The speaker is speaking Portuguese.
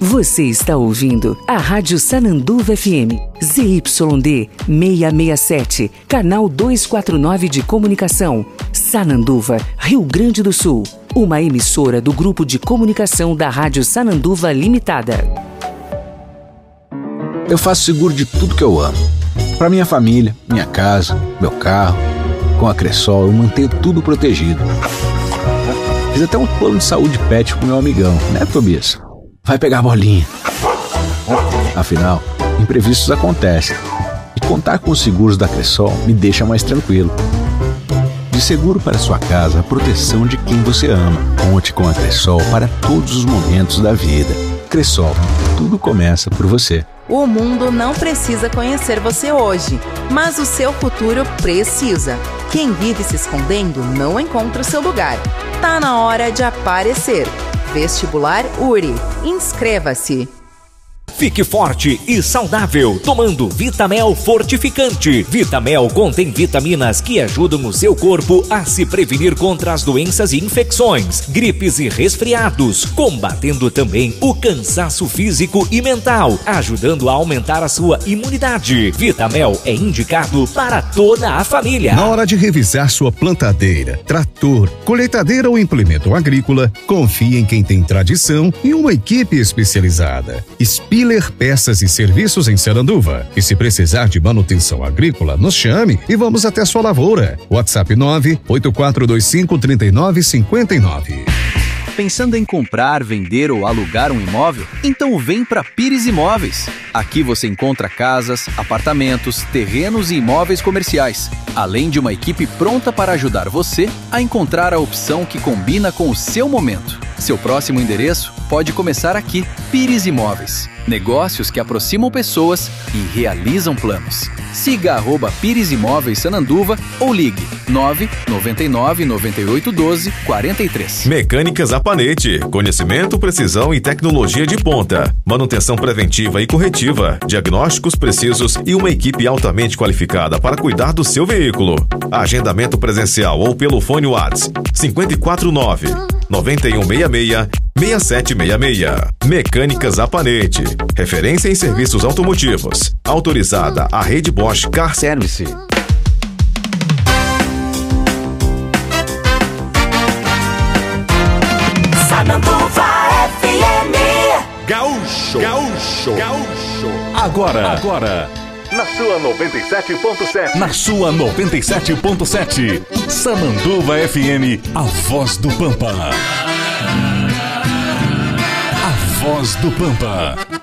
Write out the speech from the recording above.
Você está ouvindo a Rádio Sananduva FM, ZYD 667, canal 249 de comunicação, Sananduva, Rio Grande do Sul. Uma emissora do Grupo de Comunicação da Rádio Sananduva Limitada. Eu faço seguro de tudo que eu amo. Para minha família, minha casa, meu carro. Com a Cressol eu mantenho tudo protegido. Fiz até um plano de saúde pet com meu amigão, né, Tobias? Vai pegar a bolinha. Afinal, imprevistos acontecem. E contar com os seguros da Cressol me deixa mais tranquilo. De seguro para sua casa, a proteção de quem você ama. Conte com a Cressol para todos os momentos da vida. Cressol, tudo começa por você. O mundo não precisa conhecer você hoje, mas o seu futuro precisa. Quem vive se escondendo não encontra o seu lugar. Tá na hora de aparecer. Vestibular URI. Inscreva-se. Fique forte e saudável tomando Vitamel Fortificante. Vitamel contém vitaminas que ajudam o seu corpo a se prevenir contra as doenças e infecções, gripes e resfriados, combatendo também o cansaço físico e mental, ajudando a aumentar a sua imunidade. Vitamel é indicado para toda a família. Na hora de revisar sua plantadeira, trator, colheitadeira ou implemento agrícola, confie em quem tem tradição e uma equipe especializada. Spiller Peças e Serviços em Sananduva. E se precisar de manutenção agrícola, nos chame e vamos até sua lavoura. WhatsApp 984253959. Pensando em comprar, vender ou alugar um imóvel? Então vem para Pires Imóveis. Aqui você encontra casas, apartamentos, terrenos e imóveis comerciais, além de uma equipe pronta para ajudar você a encontrar a opção que combina com o seu momento. Seu próximo endereço pode começar aqui. Pires Imóveis. Negócios que aproximam pessoas e realizam planos. Siga @Pires Imóveis Sananduva ou ligue 999 98 12 43. Mecânicas Apanete. Conhecimento, precisão e tecnologia de ponta. Manutenção preventiva e corretiva. Diagnósticos precisos e uma equipe altamente qualificada para cuidar do seu veículo. Agendamento presencial ou pelo fone WhatsApp 549 9166 6766. Mecânicas Apanete. Referência em serviços automotivos. Autorizada a Rede Bosch Car Service. Sananduva FM. Gaúcho. Agora. Na sua 97.7. Na sua 97.7. Sananduva FM, a voz do Pampa. A voz do Pampa.